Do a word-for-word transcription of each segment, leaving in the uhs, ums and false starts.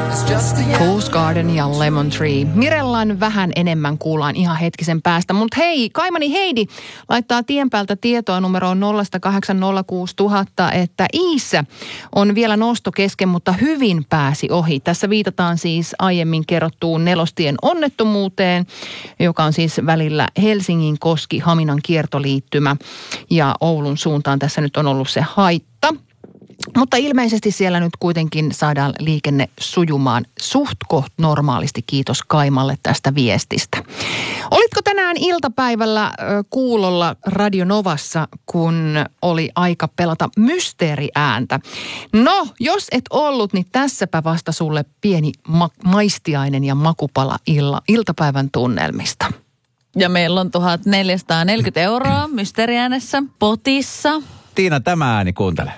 Fool's Garden ja Lemon Tree. Mirellan vähän enemmän kuullaan ihan hetkisen päästä. Mutta hei, kaimani Heidi laittaa tien päältä tietoa numeroon nolla kahdeksan nolla kuusi nolla nolla nolla, että Iissä on vielä nosto kesken, mutta hyvin pääsi ohi. Tässä viitataan siis aiemmin kerrottuun nelostien onnettomuuteen, joka on siis välillä Helsingin Koski Haminan kiertoliittymä ja Oulun suuntaan tässä nyt on ollut se haitta. Mutta ilmeisesti siellä nyt kuitenkin saadaan liikenne sujumaan suht koht normaalisti. Kiitos Kaimalle tästä viestistä. Olitko tänään iltapäivällä kuulolla Radio Novassa, kun oli aika pelata mysteeriääntä? No, jos et ollut, niin tässäpä vasta sulle pieni ma- maistiainen ja makupala illa, iltapäivän tunnelmista. Ja meillä on tuhatneljäsataaneljäkymmentä euroa mysteeriäänessä potissa. Tiina, tämä ääni kuuntele.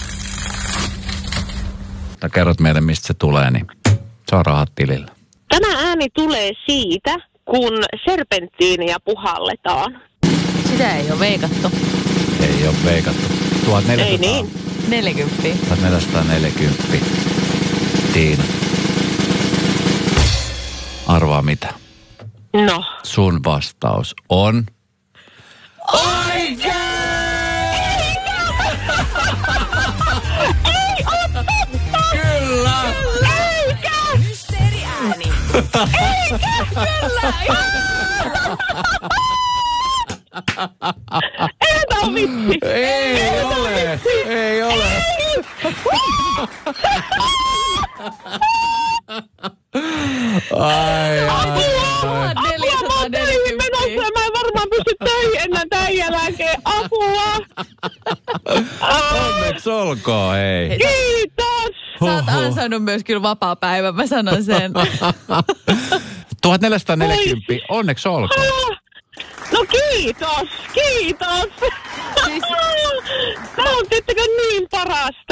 Tai kerrot meille, mistä se tulee, niin saa rahat tilillä. Tämä ääni tulee siitä, kun serpenttiiniä puhalletaan. Sitä ei ole veikattu. Ei ole veikattu. tuhatneljäsataa. Ei niin. neljäkymmentä. tuhatneljäsataaneljäkymmentä. Tiina. Arvaa mitä? No. Sun vastaus on... Oikein! Ei ole totta! Kyllä! Eikä! Mysteeriääni. Eikä! Kyllä! Ei tää on vitsi! Ei, ei ole! Ei ole! Ai, ai, ai. Apua, mä oon töihin menossa ja mä en varmaan pysty töihin ennen tämän jälkeen. Apua! Onneksi olkoon, hei. Kiitos! Sä oot ansainnut myös kyllä vapaa päivä, mä sanon sen. tuhatneljäsataaneljäkymmentä, onneksi olkoon. No kiitos, kiitos! Siis... Tämä on tiettäkö niin parasta.